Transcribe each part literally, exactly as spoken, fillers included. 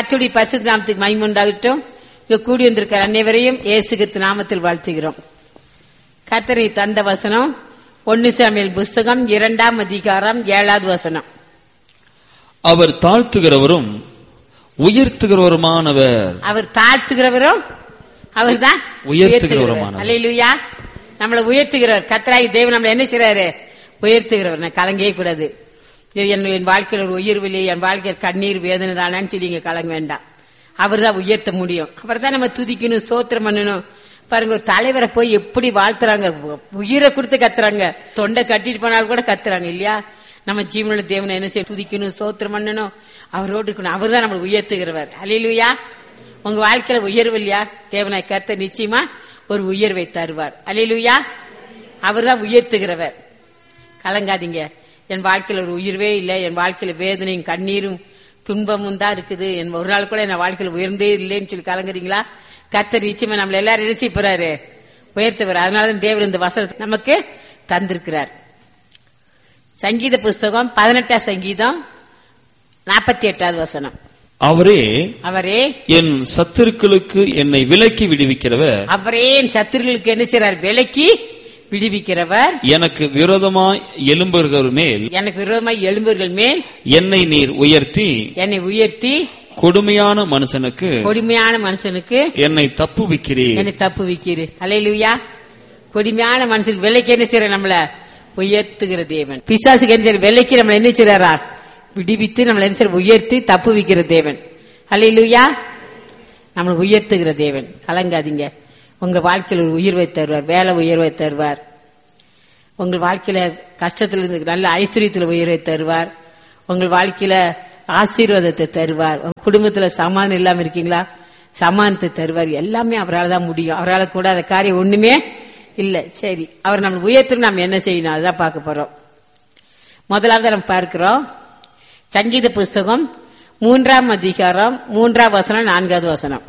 கர்த்தருடைய பரிசுத்த நாமத்துக்கு மகிமை உண்டாகட்டும். இங்க கூடி வந்திருக்கிற அனைவரையும் இயேசு கிறிஸ்து நாமத்தில் வாழ்த்துகிறோம். கர்த்தரை தந்த வசனம் ஒன்னு சாமுவேல் புஸ்தகம் இரண்டாம் அதிகாரம் ஏழாவது வசனம். அவர் தாழ்த்துகிறவரும் உயர்த்துகிறவருமானவர். அவர் தாழ்த்துகிறவரும் அவர் தான் உயர்த்துகிறவருமானவர். அல்லேலூயா. நம்மளை உயர்த்துகிறவர் கர்த்தராகி தேவன் நம்மளை என்ன செய்றாரு? உயர்த்துகிறவர். நான் கலங்கவே கூடாது. என் வாழ்க்கையில் ஒரு உயர்வில்லை, என் வாழ்க்கையில் கண்ணீர் வேதனை தானான்னு சொல்லி இங்க கலங்க வேண்டாம். அவர் தான் உயர்த்த முடியும். அவர் தான் நம்ம துதிக்கணும், ஸ்தோத்திரம் பண்ணணும். பாருங்க, தலைவரை போய் எப்படி வாழ்த்துறாங்க, உயிரை கொடுத்து கத்துறாங்க, தொண்டை கட்டிட்டு போனாலும் கூட கத்துறாங்க இல்லையா? நம்ம ஜீவனுள்ள தேவனை என்ன செய்ய துதிக்கணும், ஸ்தோத்திரம் பண்ணணும், அவரோடு இருக்கணும். அவர் தான் நம்மளை உயர்த்துகிறவர். அல்லேலூயா. உங்க வாழ்க்கையில உயர்வு இல்லையா? தேவனாய் கர்த்தர் நிச்சயமா ஒரு உயர்வை தருவார். அல்லேலூயா. அவர் தான் உயர்த்துகிறவர். கலங்காதீங்க. என் வாழ்க்கையில ஒரு உயர்வே இல்லை, என் வாழ்க்கையில வேதனையும் கண்ணீரும் துன்பமும் தான் இருக்குது, என் ஒரு நாள் கூட என் வாழ்க்கையில உயர்ந்தே இல்லைன்னு சொல்லி கலங்குறீங்களா? கர்த்தர் நிச்சயமா நம்மள எல்லாரும் நினைச்சு போறாரு, உயர்த்துவார். அதனாலதான் தேவர் இந்த வசனத்தை நமக்கு தந்திருக்கிறார். சங்கீத புஸ்தகம் பதினெட்டாம் சங்கீதம் நாற்பத்தி எட்டாவது வசனம். அவரே அவரே என் சத்துருக்களுக்கு என்னை விலக்கி விடுவிக்கிறவர். அவரே என் சத்துருக்களுக்கு என்ன செய்றார்? விலக்கி விடுவிக்கிறவர். எனக்கு விரோதமாய் எழும்புகிறவர் மேல் எனக்கு விரோதமாய் எழும்புகள் மேல் என்னை நீர் உயர்த்தி என்னை உயர்த்தி கொடுமையான மனுஷனுக்கு கொடுமையான மனுஷனுக்கு என்னை தப்புவிக்கிறீர். என்னை தப்புவிக்கிறீர். அல்லேலூயா. கொடுமையான மனுஷனுக்கு விலைக்கு என்ன செய்யற? நம்மள உயர்த்துகிற தேவன். பிசாசுக்கு என்ன செய்யற? விலைக்கு நம்மள என்ன செய்யறா? விடுவித்து நம்மள என்ன செய்ய? உயர்த்தி தப்புவிக்கிற தேவன். அல்லேலூயா. நம்மளை உயர்த்துகிற தேவன். கலங்காதீங்க. உங்க வாழ்க்கையில் ஒரு உயர்வை தருவார், வேலை உயர்வை தருவார். உங்கள் வாழ்க்கையில கஷ்டத்துல இருந்து நல்ல ஐஸ்வர்யத்துல உயர்வை தருவார். உங்கள் வாழ்க்கையில ஆசீர்வாதத்தை தருவார். உங்க குடும்பத்துல சமாதானம் இல்லாம இருக்கீங்களா? சமாதானத்தை தருவார். எல்லாமே அவரால் தான் முடியும். அவரால் கூடாத காரியம் ஒண்ணுமே இல்ல. சரி, அவர் நம்ம உயர்த்து நம்ம என்ன செய்யணும் அதுதான் பார்க்க போறோம். முதலாவது நம்ம பார்க்கிறோம் சங்கீத புஸ்தகம் மூன்றாம் அதிகாரம் மூன்றாம் வசனம் நான்காவது வசனம்.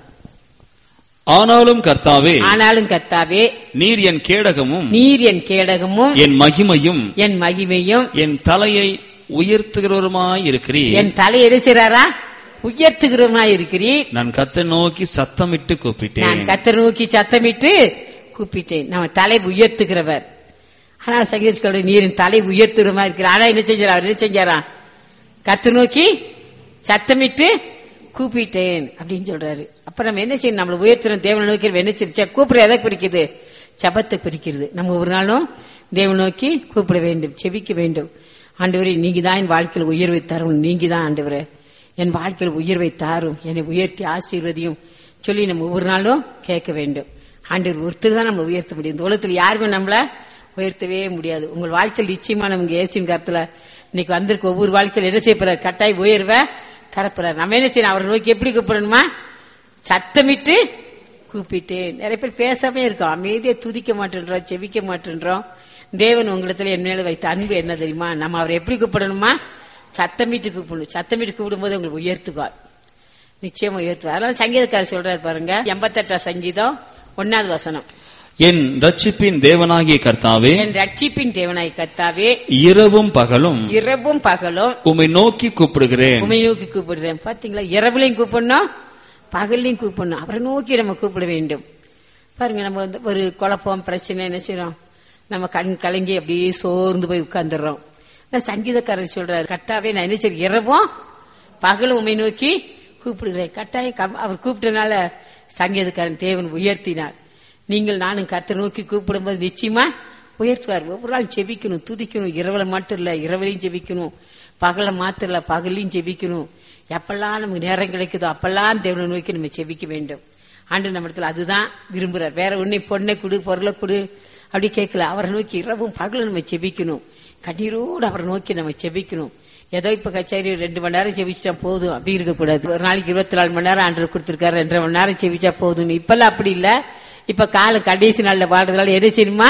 ஆனாலும் கர்த்தாவே ஆனாலும் கர்த்தாவே நீர் என் கேடகமும் நீர் என் கேடகமும் என் மகிமையும் என் மகிமையும் என் தலையை உயர்த்துகிறவருமாய் இருக்கிறீர். என் தலை எரிசிறாரா? உயர்த்துகிறவருமாய் இருக்கிறீர். நான் கர்த்தரை நோக்கி சத்தமிட்டு கூப்பிட்டேன். நான் கர்த்தரை நோக்கி சத்தமிட்டு கூப்பிட்டேன். நம்ம தலை உயர்த்துகிறவர். ஆனா சங்கீத நீரின் தலை உயர்த்துகிறவருமா இருக்கிறார். ஆனா என்ன செஞ்சாரா? அவர் என்ன செஞ்சாரா? கர்த்தரை நோக்கி சத்தமிட்டு கூப்பிட்டேன் அப்படின்னு சொல்றாரு. அப்ப நம்ம என்ன செய்யணும்? நம்மளை உயர்த்துறோம், தேவனை நோக்கி என்ன செய்ய? கூப்பிட எதை குறிக்குது? ஜபத்தை குறிக்கிறது. நம்ம ஒரு நாளும் தேவனை நோக்கி கூப்பிட வேண்டும், செபிக்க வேண்டும். ஆண்டவரே, நீங்க தான் என் வாழ்க்கையில் உயர்வை தரும், நீங்க தான் ஆண்டவரே என் வாழ்க்கையில் உயர்வை தாரும், என்னை உயர்த்தி ஆசீர்வதியும் சொல்லி நம்ம ஒவ்வொரு நாளும் கேட்க வேண்டும். ஆண்டவர் ஒருத்தர் தான் நம்மளை உயர்த்த முடியும். இந்த உலகத்தில் யாருமே நம்மள உயர்த்தவே முடியாது. உங்கள் வாழ்க்கையில் நிச்சயமா நமக்கு ஏசின் கருத்துல இன்னைக்கு வந்திருக்க ஒவ்வொரு வாழ்க்கையில் என்ன செய்ய போறாரு? கட்டாய் உயர்வை தரப்புறாரு. நம்ம என்ன செய்யணும்? அவரை நோக்கி எப்படி கூப்பிடணுமா? சத்தமிட்டு கூப்பிட்டேன். நிறைய பேர் பேசாமே இருக்கோம், அமைதியை துதிக்க மாட்டேன்றோம், செவிக்க மாட்டேன்றோம். தேவன் உங்களிடத்துல என் மேல வைத்த அன்பு என்ன தெரியுமா? நம்ம அவரை எப்படி கூப்பிடணுமா? சத்தமிட்டு கூப்பிடணும். சத்தமிட்டு கூப்பிடும் போது உங்களுக்கு உயர்த்துவார், நிச்சயமா உயர்த்துவார். அதனால சங்கீதக்காரர் சொல்றாரு பாருங்க, எண்பத்தி எட்டாம் சங்கீதம் ஒன்னாவது வசனம். என் ரட்சிப்பின் தேவனாகிய கர்த்தாவே என் ரட்சிப்பின் தேவனாகிய கர்த்தாவே இரவும் பகலும் இரவும் பகலும் உம்மை நோக்கி கூப்பிடுகிறேன். உம்மை நோக்கி கூப்பிடுறேன். பாத்தீங்களா? இரவுலையும் கூப்பிடணும், பகல்லையும் கூப்பிடணும். அவரை நோக்கி நம்ம கூப்பிட வேண்டும். பாருங்க, நம்ம வந்து ஒரு குழப்பம் பிரச்சனை என்ன செய்யறோம்? நம்ம கண் கலங்கி அப்படியே சோர்ந்து போய் உட்கார்ந்துடுறோம். சங்கீதக்காரர் சொல்றாரு, கர்த்தாவே நான் என்ன செய்ய? இரவும் பகலும் உம்மை நோக்கி கூப்பிடுகிறேன். கட்டாயம் அவர் கூப்பிட்டனால சங்கீதக்காரன் தேவன் உயர்த்தினார். நீங்கள் நானும் கர்த்தரை நோக்கி கூப்பிடும் போது நிச்சயமா உயர்த்துவார். ஒவ்வொரு நாள் ஜெபிக்கணும், துதிக்கணும். இரவுல மட்டும் இல்ல, இரவுலையும் ஜெபிக்கணும். பகல மாத்திரம் இல்ல, பகலையும் ஜெபிக்கணும். எப்பெல்லாம் நமக்கு நேரம் கிடைக்குதோ அப்பெல்லாம் தேவனை நோக்கி நம்ம ஜெபிக்க வேண்டும். ஆண்டு நம்ம இடத்துல அதுதான் விரும்புறார். வேற ஒண்ணு பொண்ணை கொடு, பொருளை கொடு அப்படி கேட்கல. அவரை நோக்கி இரவும் பகலும் நம்ம ஜெபிக்கணும். கண்ணீரோடு அவரை நோக்கி நம்ம ஜெபிக்கணும். ஏதோ இப்ப கச்சேரி ரெண்டு மணி நேரம் ஜெபிச்சா போதும் அப்படி இருக்கக்கூடாது. ஒரு நாளைக்கு இருபத்தி நாலு மணி நேரம் ஆண்டு கொடுத்திருக்காரு, ரெண்டரை மணி நேரம் ஜெபிச்சா போதும். இப்பெல்லாம் அப்படி இல்ல. இப்ப கால கடைசி நாள்ல பாடுறதுனால என்ன செய்யணுமா?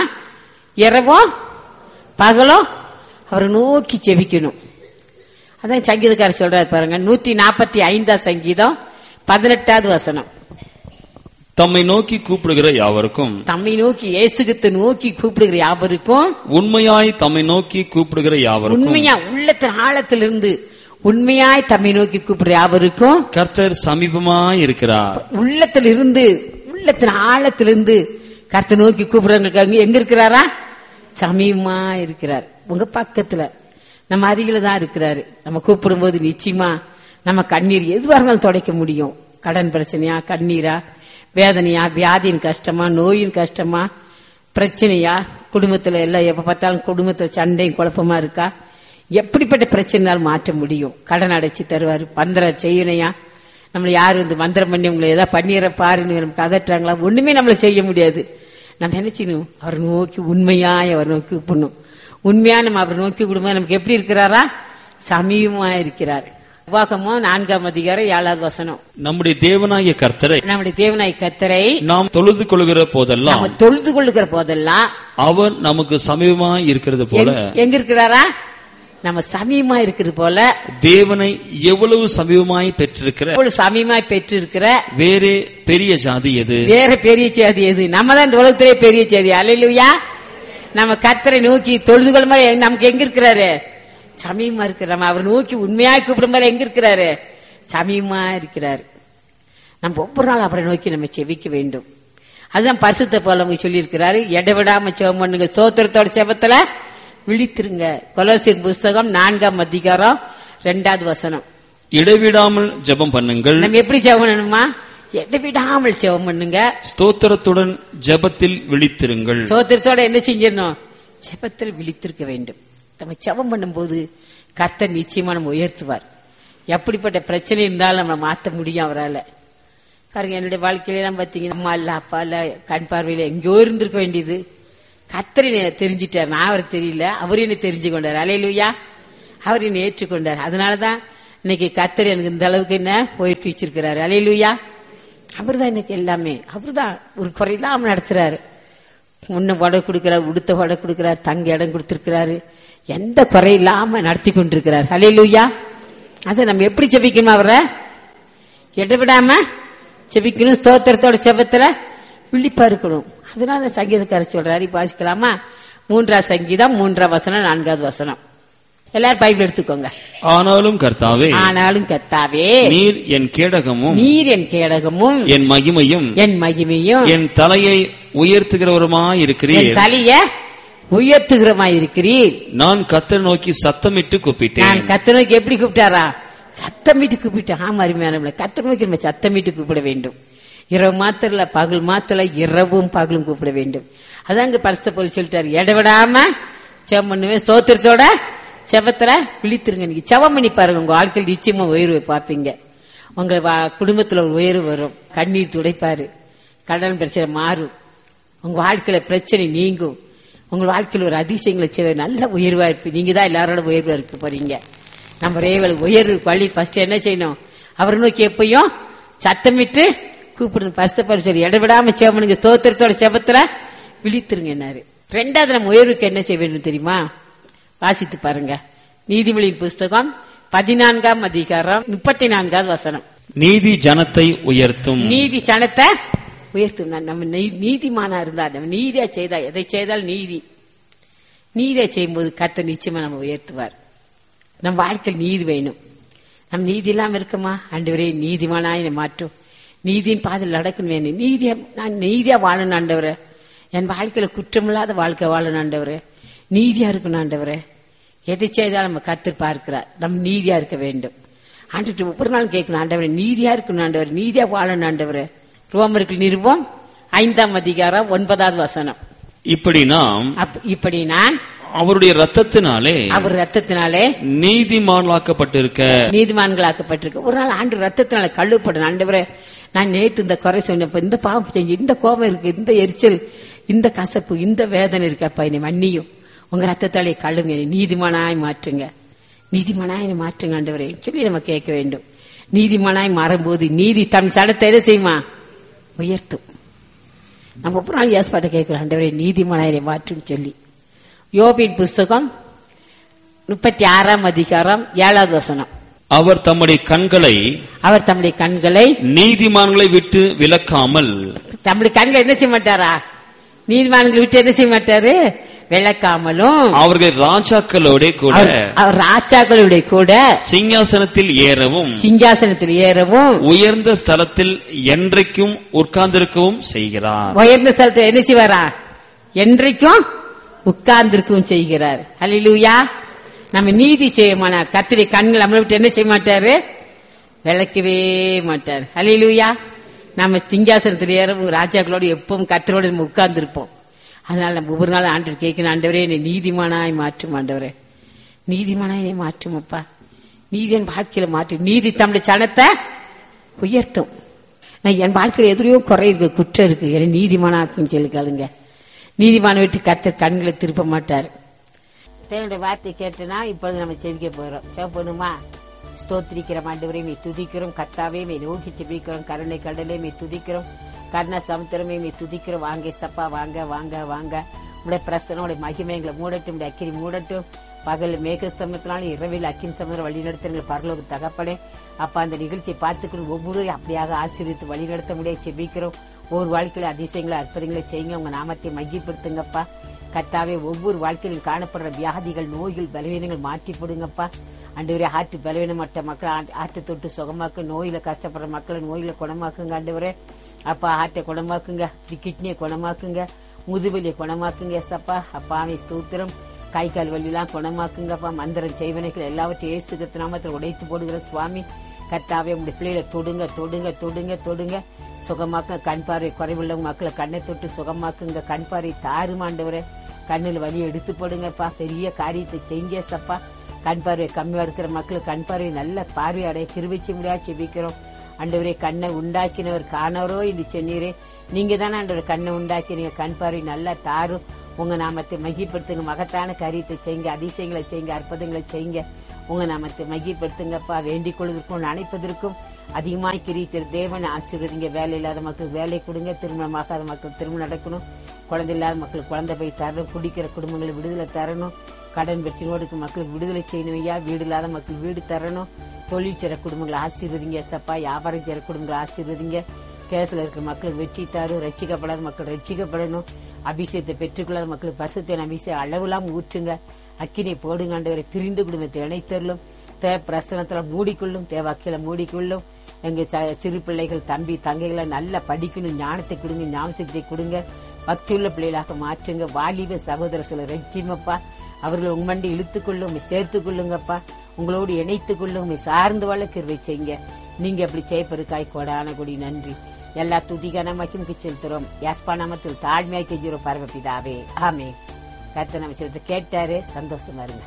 இரவும் பகலும் அவரை நோக்கி ஜெபிக்கணும். அதான் சங்கீதக்காரர் சொல்றாரு பாருங்க, நூத்தி நாற்பத்தி ஐந்தாம் சங்கீதம் பதினெட்டாவது வசனம். தம்மை நோக்கி கூப்பிடுகிற யாவருக்கும் தம்மை நோக்கி இயேசுகிறிஸ்து நோக்கி கூப்பிடுகிற யாவருக்கும் உண்மையாய் தம்மை நோக்கி கூப்பிடுகிற யாவருக்கும் உண்மையா உள்ளத்தின் ஆழத்திலிருந்து உண்மையாய் தம்மை நோக்கி கூப்பிடுற யாவருக்கும் கர்த்தர் சமீபமாய் இருக்கிறார். உள்ளத்திலிருந்து உள்ளத்தின் ஆழத்திலிருந்து கர்த்தர் நோக்கி கூப்பிடுறவங்களுக்கு எங்க இருக்கிறாரா? சமீபமா இருக்கிறார். உங்க பக்கத்துல நம்ம அருகில தான் இருக்கிறாரு. நம்ம கூப்பிடும் போது நிச்சயமா நம்ம கண்ணீர் எதுவாக இருந்தாலும் துடைக்க முடியும். கடன் பிரச்சனையா, கண்ணீரா, வேதனையா, வியாதியின் கஷ்டமா, நோயின் கஷ்டமா, பிரச்சனையா, குடும்பத்துல எல்லாம் எப்ப பார்த்தாலும் குடும்பத்துல சண்டையும் குழப்பமா இருக்கா, எப்படிப்பட்ட பிரச்சனையால் மாற்ற முடியும். கடன் அடைச்சு தருவாரு. மந்திரம் செய்யணையா, நம்மள யாரு வந்து மந்திரம் பண்ணி உங்களை ஏதாவது பண்ணிடுற பாருன்னு நமக்கு அதட்டுறாங்களா? ஒண்ணுமே நம்மள செய்ய முடியாது. நம்ம நினைச்சிடணும், அவரை நோக்கி உண்மையாய் அவர் நோக்கி கூப்பிடணும். உண்மையா நம்ம அவரை நோக்கி கூடும்போது நமக்கு எப்படி இருக்கிறாரா? சமீபமா இருக்கிறார். உபாகமம் நான்காம் அதிகாரம் ஏழாவது வசனம். நம்முடைய தேவனாகிய கர்த்தரை நம்முடைய தேவனாகிய கர்த்தரை நாம் தொழுது கொள்கிற போதெல்லாம் நம்ம தொழுது கொள்ளுகிற போதெல்லாம் அவர் நமக்கு சமீபமாய் இருக்கிறது போல எங்க இருக்கிறாரா? நம்ம சமீபமா இருக்கிறது போல தேவனை எவ்வளவு சமீபமாய் பெற்றிருக்கிற சமீபமாய் பெற்றிருக்கிற வேறே பெரிய ஜாதி எது? வேற பெரிய ஜாதி எது? நம்ம தான் இந்த உலகத்திலே பெரிய ஜாதி. அல்லேலூயா. நம்ம கர்த்தரை நோக்கி தொழுது கொள்ளும் போது நமக்கு எங்க இருக்கிறாரு? சமீபமா இருக்கிற. நம்ம அவர் நோக்கி உண்மையாய் கூப்பிடும் போது எங்க இருக்கிறாரு? சமீபமா இருக்கிறாரு. நம்ம ஒவ்வொரு நாள் அவரை நோக்கி நம்ம செபிக்க வேண்டும். அதுதான் பரிசுத்த பவுல் சொல்லி இருக்கிறாரு, எடவிடாம செபம் பண்ணுங்க, ஸ்தோத்திரத்தோட செபத்துல விழித்திருங்க. கொலோசியர் புஸ்தகம் நான்காம் அதிகாரம் இரண்டாவது வசனம். இடைவிடாமல் ஜெபம் பண்ணுங்கள். நம்ம எப்படி ஜெபம் பண்ணணுமா? இடைவிடாமல் ஜெபம் பண்ணுங்க, ஸ்தோத்திரத்துடன் ஜெபத்தில் விழித்திருங்கள். ஸ்தோத்திரத்தோட என்ன செஞ்சிடணும்? ஜெபத்தில் விழித்திருக்க வேண்டும். நம்ம ஜெபம் பண்ணும்போது கர்த்தர் நிச்சயமா நம்ம உயர்த்துவார். எப்படிப்பட்ட பிரச்சனை இருந்தாலும் நம்ம மாற்ற முடியும் அவரால். பாருங்க, என்னுடைய வாழ்க்கையிலாம் பாத்தீங்கன்னா அம்மா இல்ல, அப்பா இல்ல, கண் பார்வையில எங்கேயோ இருந்திருக்க வேண்டியது. கர்த்தர் என்னை தெரிஞ்சிட்டார், நான் அவர் தெரியல, அவர் என்ன தெரிஞ்சு கொண்டார். அல்லேலூயா. அவர் என்னை ஏற்றுக்கொண்டார். அதனாலதான் இன்னைக்கு கர்த்தர் எனக்கு இந்த அளவுக்கு என்ன உயர்த்தி வச்சிருக்கிறாரு. அல்லேலூயா. அவர் தான் எனக்கு எல்லாமே. அவர் தான் ஒரு குறையில்லாம நடத்துறாரு. முன்ன வடை கொடுக்கிறார், உடுத்த வடை கொடுக்கிறார், தங்க இடம் கொடுத்திருக்கிறாரு, எந்த குறையில்லாம நடத்தி கொண்டிருக்கிறார். அல்லேலூயா. அதை நம்ம எப்படி செபிக்கணும்? அவரை இடவிடாம செபிக்கணும், ஸ்தோத்திரத்தோட செபத்துல விழிப்பா இருக்கணும். அதனால சங்கீதக்காரர் சொல்றாரு, வாசிக்கலாமா? மூன்றாவது சங்கீதம் மூன்றாம் வசனம் நான்காவது வசனம். எல்லாரும் பைபிள் எடுத்துக்கோங்க. ஆனாலும் கர்த்தாவே, ஆனாலும் கர்த்தாவே, நீர் என் கேடகமும் நீர் என் கேடகமும் என் மகிமையும் என் மகிமையும் என் தலையை உயர்த்துகிறவருமாய் இருக்கிறீர். என் தலையை உயர்த்துகிறமாய் இருக்கிறீர். நான் கர்த்தர் நோக்கி சத்தமிட்டு கூப்பிட்டேன். நான் கர்த்தர் நோக்கி எப்படி கூப்பிட்டாரா? சத்தமிட்டு கூப்பிட்டேன். ஆமா, அருமையான கர்த்தர் நோக்கி நம்ம சத்தமிட்டு கூப்பிட வேண்டும். இரவு மாத்திரல, பகல் மாத்திர, இரவும் பகலும் கூப்பிட வேண்டும். அதாங்க பரிசுத்த பவுல் சொல்லிட்டாரு, இடவிடாம ஜெபம் பண்ணுவேன், ஸ்தோத்திரத்தோட செபத்துல விழித்திருங்க. நீங்க செபம் பண்ணி பாருங்க, உங்க வாழ்க்கையில் நிச்சயமா உயர்வு பார்ப்பீங்க. உங்க குடும்பத்துல ஒரு உயர்வு வரும். கண்ணீர் துடைப்பாரு, கடன் பிரச்சனை மாறும், உங்க வாழ்க்கையில பிரச்சனை நீங்கும், உங்க வாழ்க்கையில் ஒரு அதிசயங்களை செய்வ நல்ல உயர்வா இருப்பீங்க. நீங்க தான் எல்லாரோட உயர்வா இருக்க போறீங்க. நம்ம ரேவல் உயர்வு வழி ஃபர்ஸ்ட் என்ன செய்யணும்? அவரை நோக்கி எப்பயும் சத்தமிட்டு கூப்பிடணும். பரிசுத்த பவுல் சரி, இடவிடாம செபம் பண்ணுங்க, ஸ்தோத்திரத்தோட செபத்துல விழித்திருங்க. என்னாரு ரெண்டாவது நம்ம உயர்வுக்கு என்ன செய்ய வேண்டும் தெரியுமா? வாசித்து பாருங்க. நீதிமொழியின் புஸ்தகம் பதினான்காம் அதிகாரம் முப்பத்தி நான்காவது வசனம். நீதி ஜனத்தை உயர்த்தும். நீதி ஜனத்தை உயர்த்தும். நம்ம நீதிமானா இருந்தா, நம்ம நீதியா செய்தா, எதை செய்தால் நீதி நீதியா செய்யும் போது கர்த்தர் நிச்சயமா நம்ம உயர்த்துவார். நம்ம வாழ்க்கையில் நீதி வேணும். நம்ம நீதி இல்லாம இருக்கமா? ஆண்டவரே நீதிமானா என்னை மாற்றும், நீதியின் பாதையில் நடக்கணும் வேணும், நீதியா நான் நீதியா வாழணும் ஆண்டவரே, என் வாழ்க்கையில குற்றமில்லாத வாழ்க்கை வாழணும் ஆண்டவரே, நீதியா இருக்கணும் ஆண்டவரே. எதை செய்தாலும் நம்ம கர்த்தர் பார்க்கிறார். நம்ம நீதியா இருக்க வேண்டும். ஆண்டு ஒவ்வொரு நாள் கேட்கணும், ஆண்டவரே நீதியா இருக்கணும் ஆண்டவர், நீதியா வாழணும் ஆண்டவரே. ரோமருக்கு நிருபம் ஐந்தாம் அதிகாரம் ஒன்பதாவது வசனம். இப்படி நாம் இப்படி நான் அவருடைய ரத்தத்தினாலே அவர் ரத்தத்தினாலே நீதிமான்களாக்கப்பட்டிருக்க நீதிமான்களாக்கப்பட்டிருக்க. ஒரு நாள் ஆண்டு ரத்தத்தினால கழுவப்படும். ஆண்டவரே நான் நேற்று இந்த குறை சொன்னப்ப, இந்த பாவம் செஞ்சு, இந்த கோபம் இருக்கு, இந்த எரிச்சல், இந்த கசப்பு, இந்த வேதனை இருக்கப்பா, என்னை மன்னியும், உங்க ரத்தத்தாலே கழுவுங்க, நீதிமானாய் மாற்றுங்க, நீதிமானாய் மாற்றுங்க ஆண்டவரே சொல்லி நம்ம கேட்க வேண்டும். நீதிமானாய் மாறும்போது நீதி தன் சடத்தை எதை செய்யுமா? உயர்த்தும். நம்ம ஒவ்வொரு நாள் ஏற்பாட்டை கேட்கிறோம், ஆண்டவரே நீதிமானாய் மாற்றும் சொல்லி. யோபின் புஸ்தகம் முப்பத்தி ஆறாம் அதிகாரம் ஏழாவது வசனம். அவர் தம்முடைய கண்களை அவர் தம்முடைய கண்களை நீதிமான்களை விட்டு விலக்காமல், தம்முடைய கண்களை என்ன செய்ய மாட்டாரா? நீதிமான்களை விட்டு என்ன செய்ய மாட்டாரு? விளக்காமலும் அவர்கள் ராஜாக்களோட கூட அவர் ராஜாக்களுடைய கூட சிங்காசனத்தில் ஏறவும் சிங்காசனத்தில் ஏறவும் உயர்ந்த ஸ்தலத்தில் என்றைக்கும் உட்கார்ந்திருக்கவும் செய்கிறார். உயர்ந்த ஸ்தலத்தில் என்ன செய்வாரா? என்றைக்கும் உட்கார்ந்திருக்கவும் செய்கிறார். அல்லேலூயா. நம்ம நீதி செய்ய மாட்டார். கர்த்தருடைய கண்கள் நம்மளை விட்டு என்ன செய்ய மாட்டாரு? விளக்கவே மாட்டார். அல்லேலூயா. நம்ம சிங்காசனத்தில் ஏறவும் ராஜாக்களோடு எப்பவும் கர்த்தரோடு நம்ம உட்கார்ந்து இருப்போம். அதனால நம்ம ஒவ்வொரு நாள் ஆண்டவர் கேட்கணும், ஆண்டவரே என்னை நீதிமானாய் மாற்றும், ஆண்டவரே நீதிமானாய் என்னை மாற்றும் அப்பா, நீதி என் வாழ்க்கையில மாற்று. நீதி தம்முடைய சனத்தை உயர்த்தும். நான் என் வாழ்க்கையில எதிரையோ குறை இருக்கு, குற்றம் இருக்கு, என்னை நீதிமானாக்குன்னு சொல்லி கேளுங்க. நீதிமான விட்டு கர்த்தர் கண்களை திருப்ப மாட்டார். தேவனுடைய வார்த்தை கேட்டனா இப்பொழுது நம்ம செவிக்க போறோம். செவப்பணுமா? ஸ்தோத்திரிக்கிற ஆண்டவரே மே துதிக்கிறோம், கர்த்தாவே மே நோக்கி செபிக்கிறோம், கருணை கடலே மே துதிக்கிறோம், கருணா சமுத்திரமே மே துதிக்கிறோம். வாங்க சப்பா, வாங்க வாங்க வாங்க. உடைய பிரசனம் உடைய மகிமை எங்களை மூடட்டும், உடைய அக்கினி மூடட்டும். பகல் மேகஸ்தம்பத்தினாலும் இரவில் அக்கின் சமுதிரம் வழி நடத்துகிற பரலோக தகப்பனே அப்பா, அந்த நிகழ்ச்சியை பார்த்துக்கணும் ஒவ்வொருவரையும் அப்படியாக ஆசீர்வித்து வழி நடத்த முடிய செபிக்கிறோம். ஒவ்வொரு வாழ்க்கையில அதிசயங்களை அற்புதங்களை செய்யுங்க. உங்க நாமத்தை மகிழ்படுத்துங்கப்பா. கர்த்தாவே ஒவ்வொரு வாழ்க்கையிலும் காணப்படுற வியாதிகள், நோய்கள், பலவீனங்கள் மாற்றி போடுங்கப்பா. ஆண்டவரே ஆற்று பலவீனமற்ற மக்கள் ஆற்று தொட்டு சுகமாக்கு, நோயில கஷ்டப்படுற மக்களை நோயில குணமாக்குங்க. ஆண்டவரே அப்பா ஆற்றை குணமாக்குங்க, கிட்னியை குணமாக்குங்க, முதுவலியை குணமாக்குங்க. சப்பா அப்பாவை ஸ்தோத்திரம். கை கால் வலியெல்லாம் குணமாக்குங்கப்பா. மந்திரம் செய்வனைகள் எல்லாவற்றையும் இயேசு நாமத்தில் உடைத்து போடுகிற சுவாமி கர்த்தாவே உங்களுடைய பிள்ளைகளை தொடுங்க தொடுங்க தொடுங்க தொடுங்க சுகமாக்க. கண் பார்வை குறைவுள்ளவங்க மக்களை கண்ணை தொட்டு சுகமாக்குங்க. கண் பார்வை தாறுமாண்டவரே, கண்ணில் வலியை எடுத்து போடுங்கப்பா. பெரிய காரியத்தை செய்ங்க சப்பா. கண் பார்வை கம்மியா இருக்கிற மக்களுக்கு கண் பார்வை நல்ல பார்வை அடைய கிருபிச்சு முடியா செபிக்கிறோம். ஆண்டவரே கண்ணை உண்டாக்கினவர் காணவரோ என்று சொன்னீரே, நீங்க தானே ஆண்டவர் கண்ணை உண்டாக்கினீங்க. கண் பார்வை நல்லா தாரும். உங்க நாமத்தை மகிப்படுத்துங்க. மகத்தான காரியத்தை செய்யுங்க, அதிசயங்களை செய்யுங்க, அற்புதங்களை செய்யுங்க. உங்க நாமத்தை மகிப்படுத்துங்கப்பா. வேண்டிக் கொள்வதற்கும் நினைப்பதற்கும் அதிகமாய் கிரிச்சர் தேவனை ஆசீர்வதிங்க. வேலை இல்லாத மக்களுக்கு வேலை கொடுங்க, திருமணமாகாத மக்களுக்கு திருமணம் நடக்கணும், குழந்தை இல்லாத மக்களுக்கு குழந்தை போய் தரணும், குடிக்கிற குடும்பங்களை விடுதலை தரணும், கடன் பிரச்சனையோடு மக்களுக்கு விடுதலை செய்யணும் ஐயா, வீடு இல்லாத மக்கள் வீடு தரணும், தொழில் செய்ற குடும்பங்களை ஆசீர்வதிங்க சப்பா, வியாபாரம் செய்ற குடும்பங்களை ஆசீர்வதிங்க. கேஸ்ல இருக்கிற மக்களுக்கு வெற்றி தாரு, ரட்சிக்கப்படாத மக்கள் ரட்சிக்கப்படணும், அபிஷேகத்தை பெற்றுக்கொள்ளாத மக்களுக்கு பரிசுத்த அபிஷேகம் அளவுலாம் ஊற்றுங்க. அக்கினை போடுங்க ஆண்டவரை. பிரிந்து குடும்பத்தை இணைத்தரலும், தேவ பிரசனத்துல மூடிக்கொள்ளும், தேவ அக்கில மூடிக்கொள்ளும். எங்க சிறு பிள்ளைகள் தம்பி தங்கைகளை நல்லா படிக்கணும், ஞானத்தை கொடுங்க, ஞாபகத்தை கொடுங்க, பக்தியுள்ள பிள்ளைகளாக மாற்றுங்க. வாலிப சகோதரர்களை ரட்சிமப்பா, அவர்கள் உங்கண்டி இழுத்துக் கொள்ளும், சேர்த்துக் கொள்ளுங்கப்பா, உங்களோடு இணைத்துக் கொள்ளும், சார்ந்து வாழ கிருபை செய்யுங்க. நீங்க அப்படி செய்ப்பதற்காய் கோடான கொடி நன்றி. எல்லா துதிகனமாக்கும் செலுத்துறோம். யாஸ்பா நாமத்தில் தாழ்மையாய் கெஞ்சுறோம் பரமபிதாவே, ஆமே. கர்த்தர் நம்ம சொல்றதை கேட்டாரு, சந்தோஷமா இருங்க.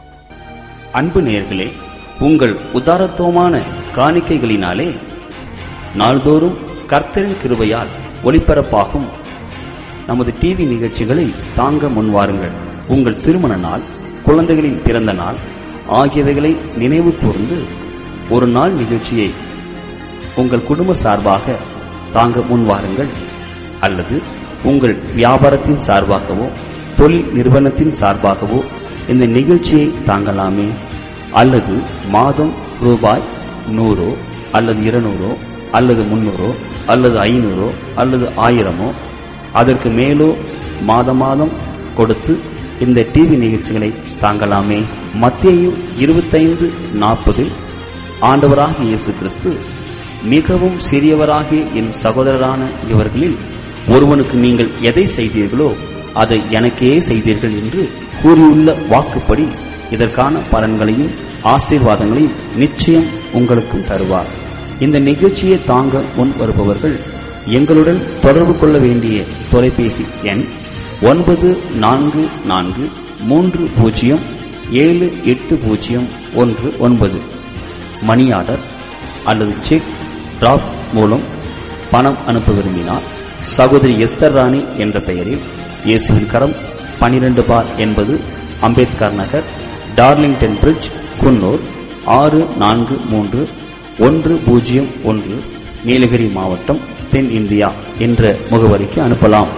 அன்பு நேயர்களே, உங்கள் உதாரத்துவமான காணிக்கைகளினாலே நாள்தோறும் கர்த்தரின் கிருபையால் ஒளிபரப்பாகும் நமது டிவி நிகழ்ச்சிகளை தாங்க முன்வாருங்கள். உங்கள் திருமண நாள், குழந்தைகளின் பிறந்த நாள் ஆகியவைகளை நினைவு கூர்ந்து ஒரு நாள் நிகழ்ச்சியை உங்கள் குடும்ப சார்பாக தாங்க முன்வாருங்கள். அல்லது உங்கள் வியாபாரத்தின் சார்பாகவோ தொழில் நிறுவனத்தின் சார்பாகவோ இந்த நிகழ்ச்சியை தாங்கலாமே. அல்லது மாதம் ரூபாய் நூறோ அல்லது இருநூறோ அல்லது முன்னூறோ அல்லது ஐநூறோ அல்லது ஆயிரமோ அதற்கு மேலோ மாத மாதம் கொடுத்து இந்த டிவி நிகழ்ச்சிகளை தாங்கலாமே. மத்தேயு இருபத்தைந்து நாற்பதில் ஆண்டவராகிய இயேசு கிறிஸ்து, மிகவும் சிறியவராகிய என் சகோதரரான இவர்களில் ஒருவனுக்கு நீங்கள் எதை செய்தீர்களோ அதை எனக்கே செய்தீர்கள் என்று கூறியுள்ள வாக்குப்படி இதற்கான பலன்களையும் ஆசீர்வாதங்களையும் நிச்சயம் உங்களுக்கும் தருவார். இந்த நிகழ்ச்சியை தாங்க முன் வருபவர்கள் எங்களுடன் தொடர்பு கொள்ள வேண்டிய தொலைபேசி எண் ஒன்பது நான்கு நான்கு மூன்று பூஜ்ஜியம் ஏழு எட்டு பூஜ்ஜியம் ஒன்று ஒன்பது. மணி ஆர்டர் அல்லது செக் டிராப் மூலம் பணம் அனுப்ப விரும்பினார் சகோதரி எஸ்தர் ராணி என்ற பெயரில் இயேசுவின் கரம் பனிரெண்டு பார் என்பது அம்பேத்கர் நகர், டார்லிங்டன் பிரிட்ஜ், குன்னூர் ஆறு நான்கு மூன்று ஒன்று பூஜ்ஜியம் ஒன்று, நீலகிரி மாவட்டம், தென் இந்தியா என்ற முகவரிக்கு அனுப்பலாம்.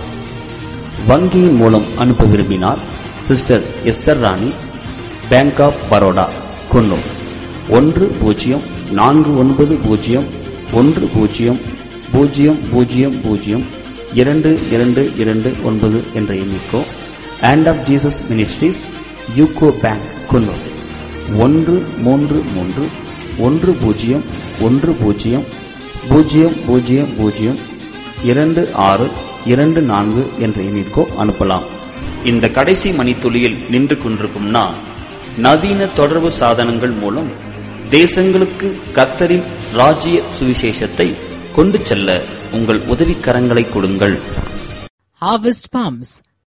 வங்கியின் மூலம் அனுப்ப விரும்பினார் சிஸ்டர் எஸ்தர் ராணி, பேங்க் ஆப் பரோடா, குன்னூர் ஒன்று பூஜ்ஜியம் நான்கு ஒன்பது பூஜ்ஜியம் ஒன்று பூஜ்ஜியம் பூஜ்ஜியம் பூஜ்ஜியம் பூஜ்ஜியம் இரண்டு இரண்டு இரண்டு ஒன்பது என்ற எண்ணிக்கோ Hand of Jesus Ministries, UCO bank, Coonoor. ஒன்று மூன்று மூன்று ஒன்று பூஜ்ஜியம் ஒன்று பூஜ்ஜியம் பூஜ்ஜியம் பூஜ்ஜியம் பூஜ்ஜியம் இரண்டு ஆறு இரண்டு நான்கு என்ற எண்ணிற்கோ அனுப்பலாம். இந்த கடைசி மணித்துளியில் நின்று கொண்டிருக்கும் நான், நவீன தொடர்பு சாதனங்கள் மூலம் தேசங்களுக்கு கர்த்தரின் ராஜ்ய சுவிசேஷத்தை கொண்டு செல்ல உங்கள் உதவிக்கரங்களை கொடுங்கள். Harvest Palms.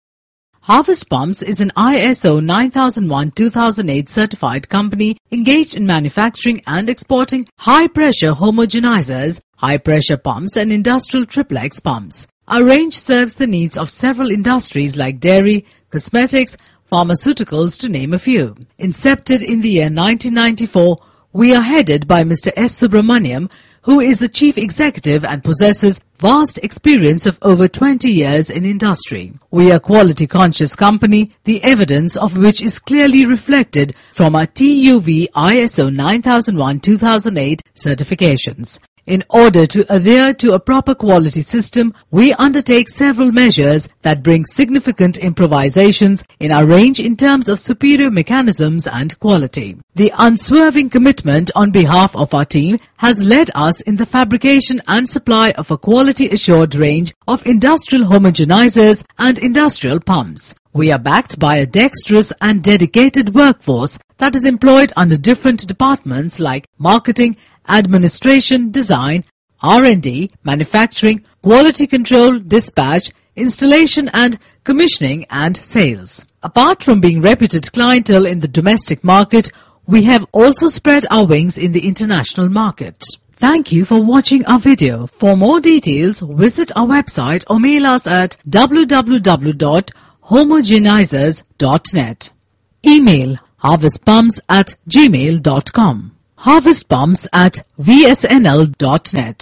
Harvest Palms is an I S O nine thousand one two thousand eight certified company engaged in manufacturing and exporting high-pressure homogenizers, high-pressure pumps and industrial triplex pumps. Our range serves the needs of several industries like dairy, cosmetics, pharmaceuticals to name a few. Incepted in the year nineteen ninety-four, we are headed by Mister S. Subramaniam, who is the chief executive and possesses vast experience of over twenty years in industry. We are a quality-conscious company, the evidence of which is clearly reflected from our T U V I S O nine thousand one two thousand eight certifications. In order to adhere to a proper quality system, we undertake several measures that bring significant improvisations in our range in terms of superior mechanisms and quality. The unswerving commitment on behalf of our team has led us in the fabrication and supply of a quality-assured range of industrial homogenizers and industrial pumps. We are backed by a dexterous and dedicated workforce that is employed under different departments like marketing, administration, design, R and D, manufacturing, quality control, dispatch, installation and commissioning and sales. Apart from being reputed clientele in the domestic market, we have also spread our wings in the international market. Thank you for watching our video. For more details, visit our website or mail us at w w w dot homogenizers dot net. Email harvestpumps at gmail dot com. harvestpumps at v s n l dot net.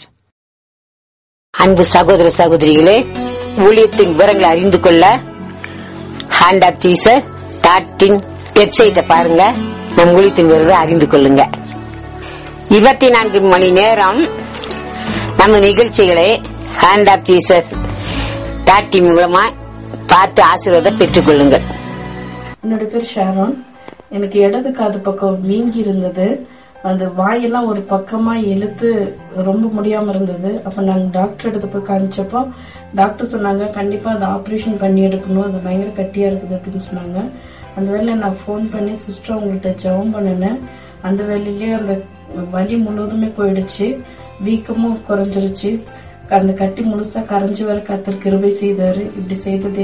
அன்பு சகோதர சகோதரிகளே, ஊழியத்தின் விவரங்களை அறிந்து கொள்ள hand of Jesus dot in வெப்சைட்டை பாருங்க. நம் ஊழியத்தின் விவரத்தை அறிந்து கொள்ளுங்க. இருபத்தி நான்கு மணி நேரம் நம்ம நிகழ்ச்சிகளை hand of Jesus dot in மூலமா பார்த்து ஆசீர்வாதம் பெற்றுக் கொள்ளுங்கள். என்னோட பேர் ஷாரோன். எனக்கு இடது காது பக்கம் வீங்கி இருந்தது. அந்த வாயெல்லாம் ஒரு பக்கமா இழுத்து ரொம்ப முடியாம இருந்தது. அப்ப நாங்க டாக்டர் எடுத்து போய் காமிச்சப்போ டாக்டர் சொன்னாங்க, கண்டிப்பா அதை ஆப்ரேஷன் பண்ணி எடுக்கணும், அது பயங்கர கட்டியா இருக்குது அப்படின்னு சொன்னாங்க. அந்த வேலையில நான் போன் பண்ணி சிஸ்டர் உங்கள்கிட்ட ஜெபம் பண்ணினேன். அந்த வேலையிலேயே அந்த வலி முழுவதுமே போயிடுச்சு, வீக்கமும் குறைஞ்சிருச்சு, அந்த கட்டி முழுசா கரைஞ்சு வர கர்த்தர் கிருபை செய்தாரு. இப்படி செய்ததே